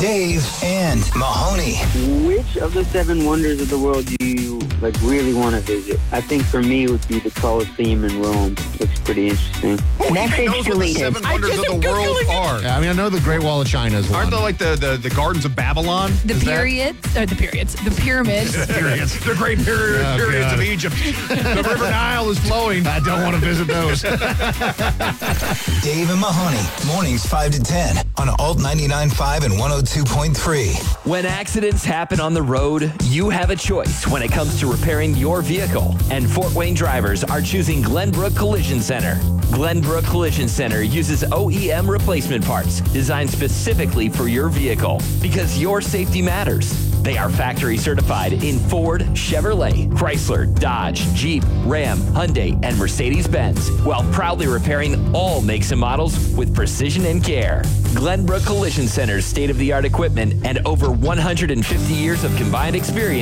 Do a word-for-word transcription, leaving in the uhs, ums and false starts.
Dave and Mahoney. Which of the seven wonders of the world do you like really want to visit? I think for me it would be the Colosseum in Rome. Looks pretty interesting. Message knows what the deleted. seven wonders of the world are. Yeah, I mean, I know the Great Wall of China is one. Aren't they like the, the, the Gardens of Babylon? The Is that- periods, or the periods, the pyramids. Periods. The great period, Oh, periods God. of Egypt. The River Nile is flowing. I don't want to visit those. Dave and Mahoney. Mornings five to ten on Alt ninety-nine point five and one oh two point three. When accidents happen on the road, you have a choice when it comes to repairing your vehicle. And Fort Wayne drivers are choosing Glenbrook Collision Center. Glenbrook Collision Center uses O E M replacement parts designed specifically for your vehicle because your safety matters. They are factory certified in Ford, Chevrolet, Chrysler, Dodge, Jeep, Ram, Hyundai, and Mercedes-Benz, while proudly repairing all makes and models with precision and care. Glenbrook Collision Center's state-of-the-art equipment and over one hundred fifty years of combined experience